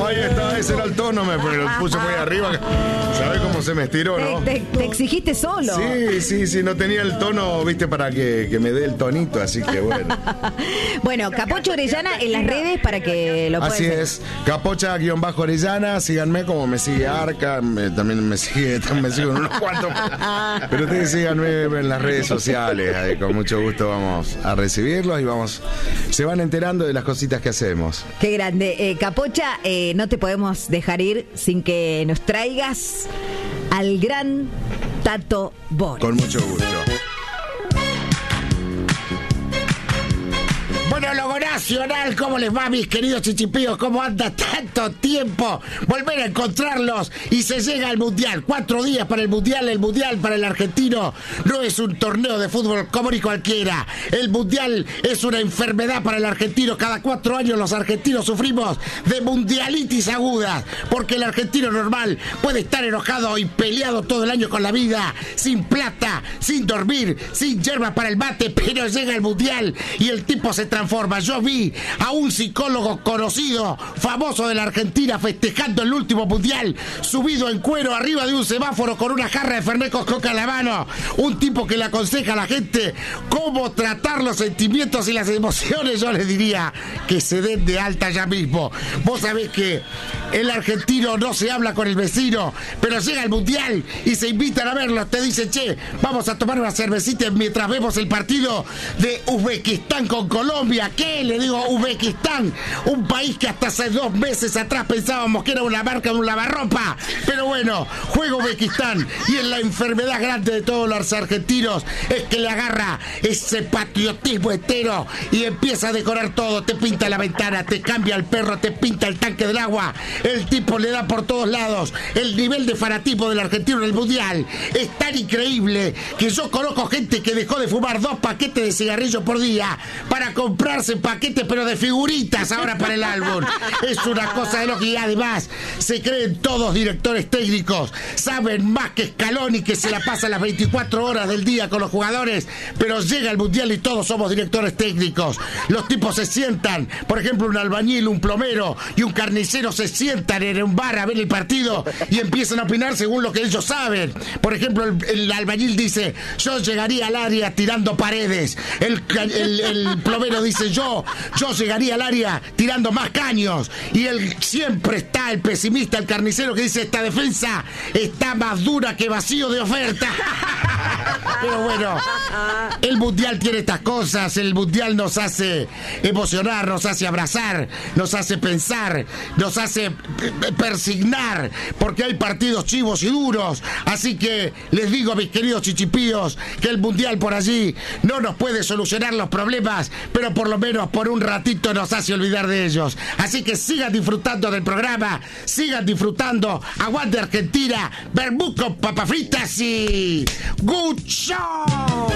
Ahí está, ese era el tono, me lo puse muy arriba. ¿Sabes cómo se me estiró, no? Te exigiste solo. Sí, no tenía el tono, viste, para que me dé el tonito, así que bueno. Bueno, Capocha Orellana en las redes para que lo puedan Así seguir. es, Capocha-Orellana, síganme como me sigue Arca, también me sigue con unos cuantos. Pero ustedes síganme en las redes sociales, ahí, con mucho gusto vamos a recibirlos y se van enterando de las cositas que hacemos. Qué grande. Capocha, no te podemos dejar ir sin que nos traigas al gran Tato Bores. Con mucho gusto. Bueno, Logo Nacional, ¿cómo les va, mis queridos chichipíos? ¿Cómo anda tanto tiempo? Volver a encontrarlos y se llega al Mundial. 4 días para el Mundial para el argentino no es un torneo de fútbol común y cualquiera. El Mundial es una enfermedad para el argentino. Cada 4 años los argentinos sufrimos de mundialitis agudas, porque el argentino normal puede estar enojado y peleado todo el año con la vida, sin plata, sin dormir, sin yerba para el mate, pero llega el Mundial y el tipo se transforma. Yo vi a un psicólogo conocido, famoso de la Argentina, festejando el último Mundial, subido en cuero arriba de un semáforo con una jarra de Fernet con coca en la mano. Un tipo que le aconseja a la gente cómo tratar los sentimientos y las emociones. Yo les diría que se den de alta ya mismo. Vos sabés que el argentino no se habla con el vecino, pero llega el Mundial y se invitan a verlo. Te dicen, che, vamos a tomar una cervecita mientras vemos el partido de Uzbekistán con Colombia. ¿Qué? Le digo, Uzbekistán, un país que hasta hace 2 meses atrás pensábamos que era una marca de un lavarropa. Pero bueno, juega Uzbekistán y en la enfermedad grande de todos los argentinos es que le agarra ese patriotismo entero y empieza a decorar todo. Te pinta la ventana, te cambia el perro, te pinta el tanque del agua. El tipo le da por todos lados. El nivel de fanatismo del argentino en el Mundial es tan increíble que yo conozco gente que dejó de fumar 2 paquetes de cigarrillos por día para comprarse paquetes pero de figuritas ahora para el álbum. Es una cosa de loco y además se creen todos directores técnicos, saben más que Scaloni, que se la pasa las 24 horas del día con los jugadores, pero llega el Mundial y todos somos directores técnicos. Los tipos se sientan, por ejemplo un albañil, un plomero y un carnicero se sientan en un bar a ver el partido y empiezan a opinar según lo que ellos saben. Por ejemplo, el albañil dice, yo llegaría al área tirando paredes. El plomero dice, yo llegaría al área tirando más caños. Y siempre está el pesimista, el carnicero, que dice, esta defensa está más dura que vacío de oferta. Pero bueno, el Mundial tiene estas cosas. El Mundial nos hace emocionar, nos hace abrazar, nos hace pensar, nos hace persignar, porque hay partidos chivos y duros. Así que les digo, mis queridos chichipíos, que el Mundial por allí no nos puede solucionar los problemas, pero por lo menos por un ratito nos hace olvidar de ellos. Así que sigan disfrutando del programa, sigan disfrutando. Aguante Argentina, vermú con papas fritas y ¡good show!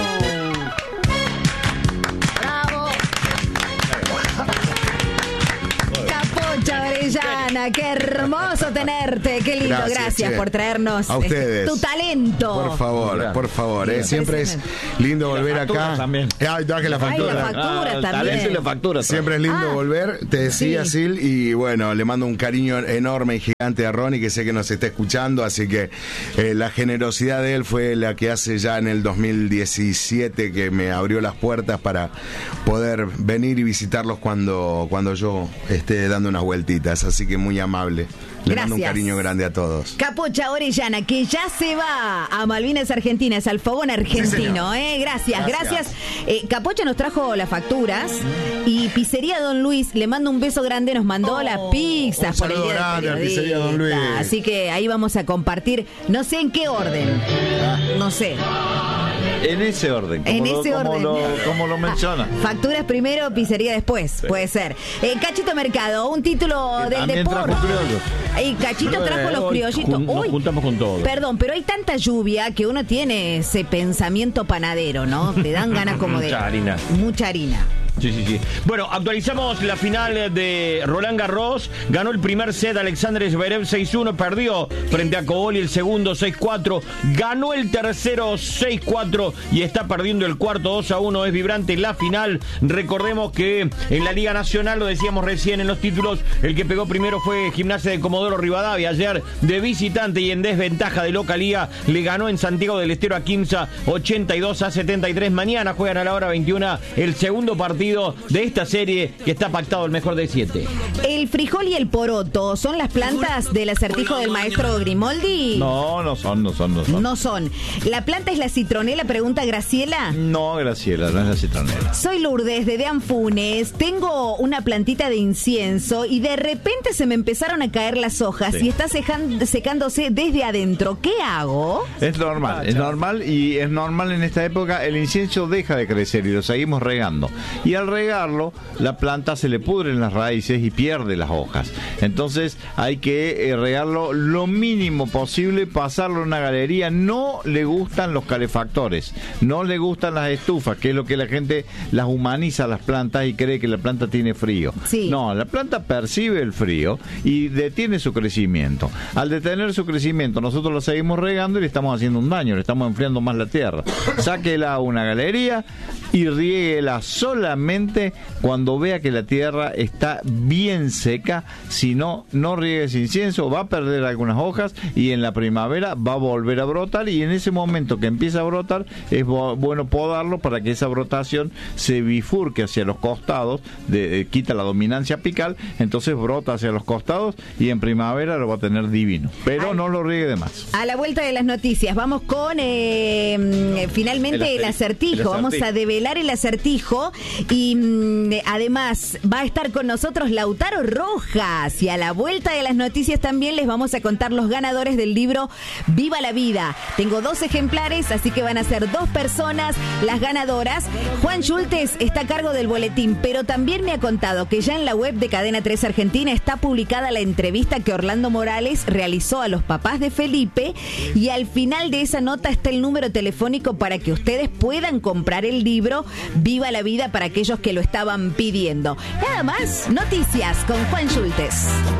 Capocha Orellana, qué hermoso tenerte, qué lindo, gracias por traernos a ustedes tu talento. Por favor, siempre es lindo volver acá. También. Traje la factura. La factura también. Talento y la factura. Siempre es lindo volver, te decía sí. Sil, y bueno, le mando un cariño enorme y gigante a Ronnie, que sé que nos está escuchando, así que la generosidad de él fue la que hace ya en el 2017 que me abrió las puertas para poder venir y visitarlos cuando yo esté dando unas vueltitas, así que muy amable. Le mando un cariño grande a todos. Capocha Orellana, que ya se va a Malvinas Argentinas, al fogón argentino. Gracias. Capocha nos trajo las facturas y Pizzería Don Luis, le mando un beso grande, nos mandó las pizzas por el día grande del a Pizzería Don Luis. Así que ahí vamos a compartir, no sé en qué orden, no sé. En ese orden. Como lo menciona. Facturas primero, pizzería después, puede ser. Cachito Mercado, un título del deporte. Y Cachito trajo los criollitos. Nos juntamos con todo. Perdón, pero hay tanta lluvia que uno tiene ese pensamiento panadero, ¿no? Te dan ganas como de... Mucha harina. Mucha harina. Sí. Bueno, actualizamos la final de Roland Garros. Ganó el primer set Alexander Zverev 6-1, perdió frente a Coboli el segundo 6-4, ganó el tercero 6-4 y está perdiendo el cuarto 2-1. Es vibrante la final. Recordemos que en la Liga Nacional, lo decíamos recién en los títulos, el que pegó primero fue Gimnasia de Comodoro Rivadavia. Ayer de visitante y en desventaja de localía le ganó en Santiago del Estero a Quimsa 82-73. Mañana juegan a la hora 21 el segundo partido de esta serie que está pactado el mejor de 7. ¿El frijol y el poroto son las plantas del acertijo del maestro Grimoldi? No son. No son. ¿La planta es la citronela? Pregunta Graciela. No, Graciela, no es la citronela. Soy Lourdes de Anfunes. Tengo una plantita de incienso y de repente se me empezaron a caer las hojas y está secándose desde adentro. ¿Qué hago? Es normal y es normal en esta época. El incienso deja de crecer y lo seguimos regando. Y al regarlo, la planta se le pudren las raíces y pierde las hojas. Entonces hay que regarlo lo mínimo posible, pasarlo en una galería. No le gustan los calefactores, no le gustan las estufas, que es lo que la gente las humaniza a las plantas y cree que la planta tiene frío. Sí. No, la planta percibe el frío y detiene su crecimiento. Al detener su crecimiento, nosotros lo seguimos regando y le estamos haciendo un daño, le estamos enfriando más la tierra. Sáquela a una galería y riéguela solamente cuando vea que la tierra está bien seca. Si no, no riegues incienso, va a perder algunas hojas y en la primavera va a volver a brotar, y en ese momento que empieza a brotar es bueno podarlo para que esa brotación se bifurque hacia los costados, quita la dominancia apical, entonces brota hacia los costados y en primavera lo va a tener divino, pero no lo riegue de más. A la vuelta de las noticias vamos con finalmente el acertijo. Vamos a develar el acertijo y además va a estar con nosotros Lautaro Rojas, y a la vuelta de las noticias también les vamos a contar los ganadores del libro Viva la Vida. Tengo 2 ejemplares, así que van a ser 2 personas las ganadoras. Juan Schultes está a cargo del boletín, pero también me ha contado que ya en la web de Cadena 3 Argentina está publicada la entrevista que Orlando Morales realizó a los papás de Felipe, y al final de esa nota está el número telefónico para que ustedes puedan comprar el libro Viva la Vida para aquellos que lo estaban pidiendo. Nada más, noticias con Juan Schultes.